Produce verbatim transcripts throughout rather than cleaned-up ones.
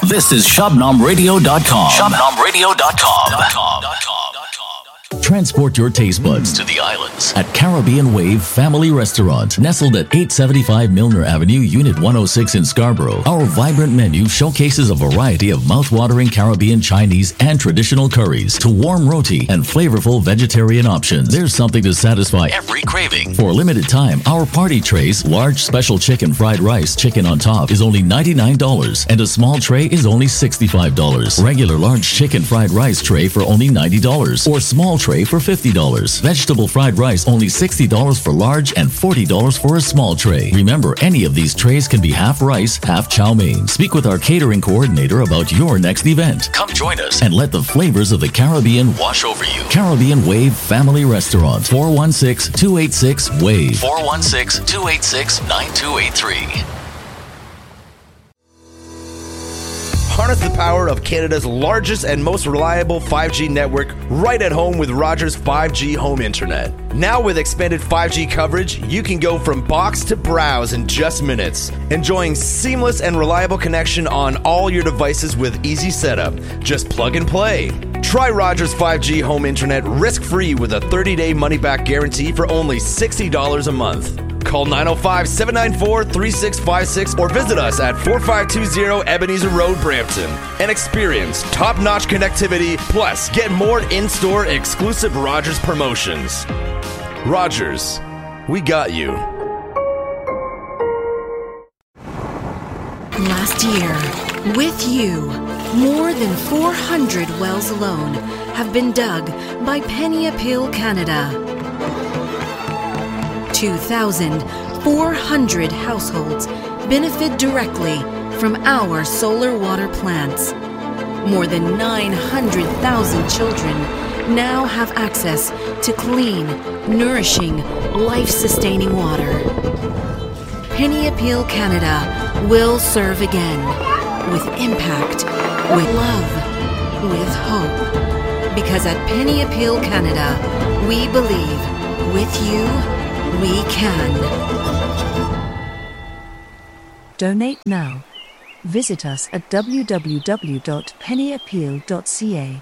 This is Shabnam Radio dot com. Shabnam Radio dot com. Transport your taste buds to the islands at Caribbean Wave Family Restaurant, nestled at eight seventy-five Milner Avenue, Unit one oh six in Scarborough. Our vibrant menu showcases a variety of mouth-watering Caribbean, Chinese, and traditional curries to warm roti and flavorful vegetarian options. There's something to satisfy every craving. For a limited time, our party trays, large special chicken fried rice, chicken on top, is only ninety-nine dollars, and a small tray is only sixty-five dollars. Regular large chicken fried rice tray for only ninety dollars, or small tray for fifty dollars. Vegetable fried rice only sixty dollars for large and forty dollars for a small tray. Remember, any of these trays can be half rice, half chow mein. Speak with our catering coordinator about your next event. Come join us and let the flavors of the Caribbean wash over you. Caribbean Wave Family Restaurant, four one six, two eight six, WAVE. four one six, two eight six, nine two eight three. Harness the power of Canada's largest and most reliable five G network right at home with Rogers five G Home Internet. Now with expanded five G coverage, you can go from box to browse in just minutes, enjoying seamless and reliable connection on all your devices with easy setup. Just plug and play. Try Rogers five G Home Internet risk-free with a thirty-day money-back guarantee for only sixty dollars a month. Call nine oh five, seven nine four, three six five six or visit us at forty-five twenty Ebenezer Road, Brampton, and experience top-notch connectivity, plus get more in-store exclusive Rogers promotions. Rogers, we got you. Last year, with you, more than four hundred wells alone have been dug by Penny Appeal Canada. two thousand four hundred households benefit directly from our solar water plants. More than nine hundred thousand children now have access to clean, nourishing, life-sustaining water. Penny Appeal Canada will serve again with impact, with love, with hope. Because at Penny Appeal Canada, we believe with you, we can. Donate now. Visit us at w w w dot penny appeal dot c a.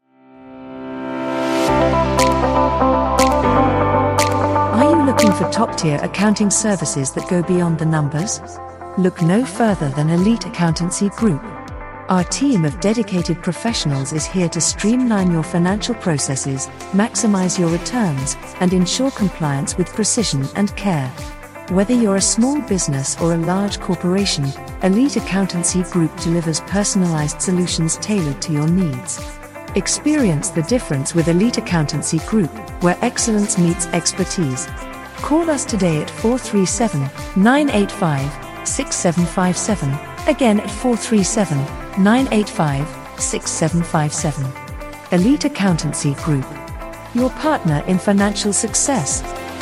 Are you looking for top-tier accounting services that go beyond the numbers? Look no further than Elite Accountancy Group. Our team of dedicated professionals is here to streamline your financial processes, maximize your returns, and ensure compliance with precision and care. Whether you're a small business or a large corporation, Elite Accountancy Group delivers personalized solutions tailored to your needs. Experience the difference with Elite Accountancy Group, where excellence meets expertise. Call us today at four three seven, nine eight five, six seven five seven, again at four three seven, nine eight five, six seven five seven. Elite Accountancy Group, your partner in financial success.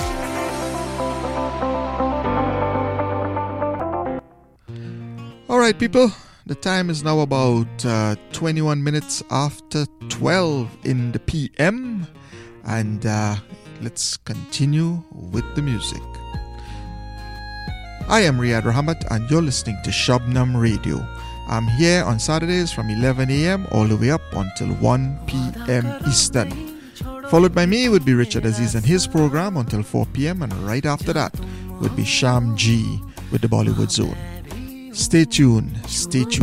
All right, people, the time is now about uh, twenty-one minutes after twelve in the P M, and uh, let's continue with the music. I am Riyad Rahamat, and you're listening to Shabnam Radio. I'm here on Saturdays from eleven a.m. all the way up until one p.m. Eastern. Followed by me would be Richard Aziz and his program until four p.m. and right after that would be Sham G with the Bollywood Zone. Stay tuned, stay tuned.